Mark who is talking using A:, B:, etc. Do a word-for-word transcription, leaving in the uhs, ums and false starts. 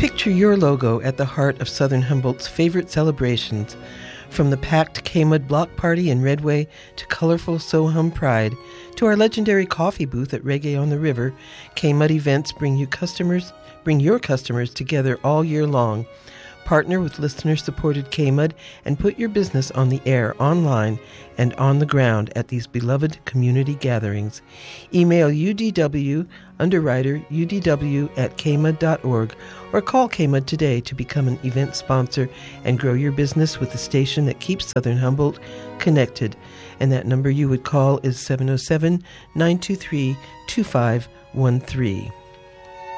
A: Picture your logo at the heart of Southern Humboldt's favorite celebrations. From the packed K-Mud Block Party in Redway to colorful So-Hum Pride to our legendary coffee booth at Reggae on the River, K-Mud events bring you customers, bring your customers together all year long. Partner with listener-supported K-Mud and put your business on the air, online, and on the ground at these beloved community gatherings. Email U D W, underwriter, U D W at k mud dot org, or call K-Mud today to become an event sponsor and grow your business with the station that keeps Southern Humboldt connected. And that number you would call is seven oh seven, nine two three, two five one three.